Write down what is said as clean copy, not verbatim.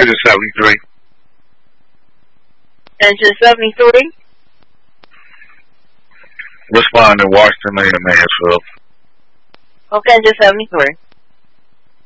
Engine 73. Engine 73. Respond to Washington Lane and Mansfield. Okay, Engine 73.